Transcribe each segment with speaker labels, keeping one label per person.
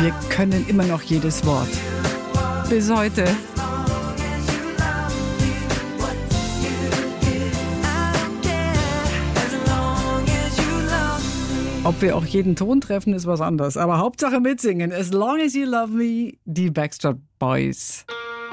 Speaker 1: Wir können immer noch jedes Wort. Bis heute. Ob wir auch jeden Ton treffen, ist was anderes. Aber Hauptsache mitsingen. As long as you love me, die Backstreet Boys.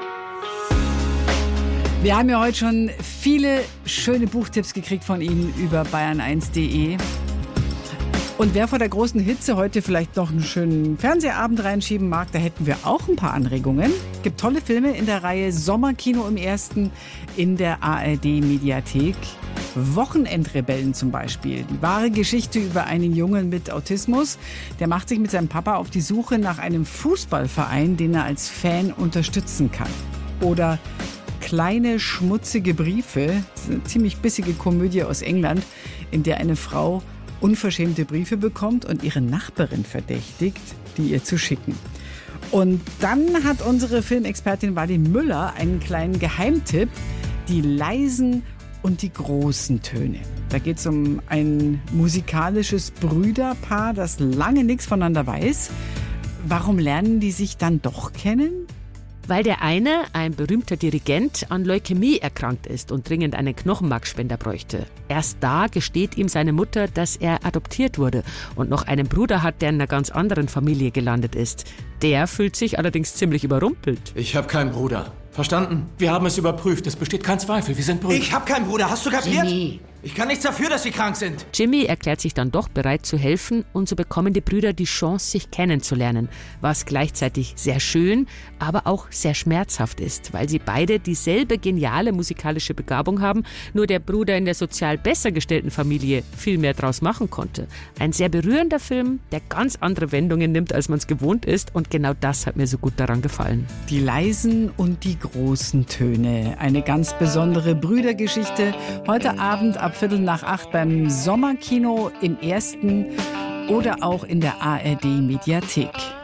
Speaker 1: Wir haben ja heute schon viele schöne Buchtipps gekriegt von Ihnen über bayern1.de. Und wer vor der großen Hitze heute vielleicht noch einen schönen Fernsehabend reinschieben mag, da hätten wir auch ein paar Anregungen. Es gibt tolle Filme in der Reihe Sommerkino im Ersten in der ARD-Mediathek. Wochenendrebellen zum Beispiel. Die wahre Geschichte über einen Jungen mit Autismus. Der macht sich mit seinem Papa auf die Suche nach einem Fußballverein, den er als Fan unterstützen kann. Oder Kleine schmutzige Briefe. Das ist eine ziemlich bissige Komödie aus England, in der eine Frau unverschämte Briefe bekommt und ihre Nachbarin verdächtigt, die ihr zu schicken. Und dann hat unsere Filmexpertin Wally Müller einen kleinen Geheimtipp. Die leisen und die großen Töne. Da geht es um ein musikalisches Brüderpaar, das lange nichts voneinander weiß. Warum lernen die sich dann doch kennen?
Speaker 2: Weil der eine, ein berühmter Dirigent, an Leukämie erkrankt ist und dringend einen Knochenmarkspender bräuchte. Erst da gesteht ihm seine Mutter, dass er adoptiert wurde und noch einen Bruder hat, der in einer ganz anderen Familie gelandet ist. Der fühlt sich allerdings ziemlich überrumpelt.
Speaker 3: Ich habe keinen Bruder. Verstanden? Wir haben es überprüft. Es besteht kein Zweifel. Wir sind Brüder.
Speaker 4: Ich habe keinen Bruder. Hast du kapiert?
Speaker 2: Jimmy.
Speaker 4: Ich kann nichts dafür, dass sie krank sind.
Speaker 2: Jimmy erklärt sich dann doch bereit zu helfen und so bekommen die Brüder die Chance, sich kennenzulernen, was gleichzeitig sehr schön, aber auch sehr schmerzhaft ist, weil sie beide dieselbe geniale musikalische Begabung haben, nur der Bruder in der sozial besser gestellten Familie viel mehr draus machen konnte. Ein sehr berührender Film, der ganz andere Wendungen nimmt, als man es gewohnt ist, und genau das hat mir so gut daran gefallen.
Speaker 1: Die leisen und die großen Töne. Eine ganz besondere Brüdergeschichte. Heute Abend ab 7:45 beim Sommerkino im Ersten oder auch in der ARD-Mediathek.